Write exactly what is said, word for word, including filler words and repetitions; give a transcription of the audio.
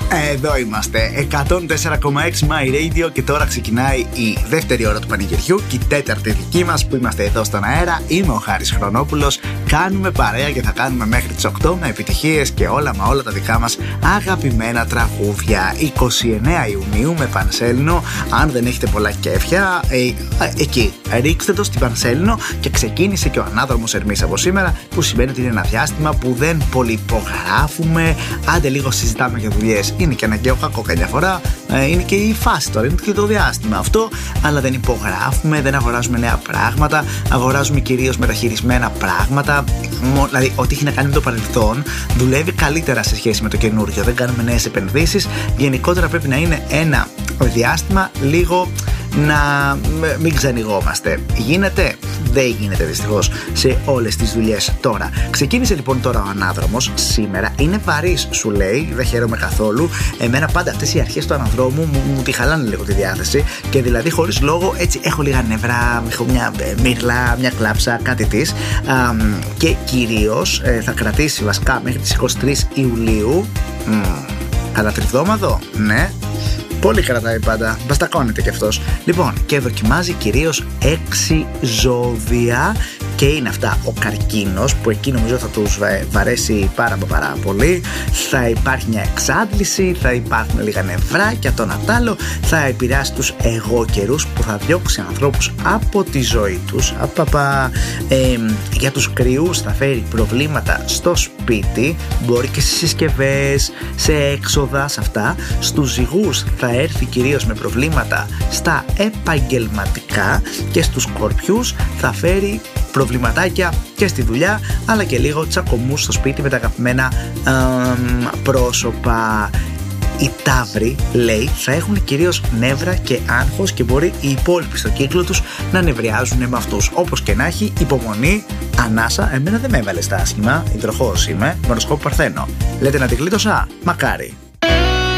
Εδώ είμαστε, εκατόν τέσσερα κόμμα έξι My Radio, και τώρα ξεκινάει η δεύτερη ώρα του πανηγυριού και η τέταρτη δική μας που είμαστε εδώ στον αέρα. Είμαι ο Χάρης Χρονόπουλος, κάνουμε παρέα και θα κάνουμε μέχρι τις οκτώ με επιτυχίες και όλα μα όλα τα δικά μας αγαπημένα τραγούδια. είκοσι εννέα Ιουνίου με Πανσέλινο. Αν δεν έχετε πολλά κέφια, ε, ε, εκεί ρίξτε το στην Πανσέλινο, και ξεκίνησε και ο ανάδρομος Ερμής από σήμερα, που σημαίνει ότι είναι ένα διάστημα που δεν πολύ υπογράφουμε, άντε λίγο συζητάμε για δουλειές. Είναι και αναγκαίο κακό καμιά φορά, ε, είναι και η φάση τώρα, είναι και το διάστημα αυτό, αλλά δεν υπογράφουμε, δεν αγοράζουμε νέα πράγματα, αγοράζουμε κυρίως μεταχειρισμένα πράγματα, δηλαδή ό,τι έχει να κάνει με το παρελθόν δουλεύει καλύτερα σε σχέση με το καινούργιο, δεν κάνουμε νέες επενδύσεις. Γενικότερα πρέπει να είναι ένα διάστημα λίγο να μην ξανηγόμαστε. Γίνεται? Δεν γίνεται δυστυχώς σε όλες τις δουλειές τώρα. Ξεκίνησε λοιπόν τώρα ο ανάδρομος σήμερα. Είναι βαρύς, σου λέει, δεν χαίρομαι καθόλου. Εμένα πάντα αυτές οι αρχές του αναδρόμου μου, μου τη χαλάνε λίγο τη διάθεση, και δηλαδή χωρίς λόγο έτσι έχω λίγα νευρά, έχω μια μύρλα, μια κλάψα, κάτι της. Α, και κυρίως ε, θα κρατήσει βασικά μέχρι τις είκοσι τρεις Ιουλίου. Μ, κατά τριβδόμαδο, ναι. Πολύ κρατάει πάντα, μπαστακώνεται κι αυτός. Λοιπόν, και δοκιμάζει κυρίως έξι ζώδια, και είναι αυτά ο καρκίνος, που εκεί νομίζω θα τους βαρέσει πάρα πάρα πολύ. Θα υπάρχει μια εξάντληση, θα υπάρχουν λίγα νευράκια, το νατάλο, θα επηρεάσει τους εγώ καιρούς που θα διώξει ανθρώπους από τη ζωή τους. Απαπα, ε, για τους κρυούς θα φέρει προβλήματα στο σπίτι, μπορεί και στις συσκευές, σε έξοδα, σε αυτά. Στους ζυγούς θα έρθει κυρίως με προβλήματα στα επαγγελματικά, και στους σκορπιούς θα φέρει προβληματάκια και στη δουλειά, αλλά και λίγο τσακωμούς στο σπίτι με τα αγαπημένα ε, πρόσωπα. Οι ταύροι, λέει, θα έχουν κυρίως νεύρα και άγχος, και μπορεί οι υπόλοιποι στο κύκλο τους να νευριάζουν με αυτούς. Όπως και να έχει, υπομονή, ανάσα. Εμένα δεν με έβαλε στα άσχημα, υδροχόος είμαι, μοροσκόπο Παρθένο. Λέτε να τη γλίτωσα? Μακάρι.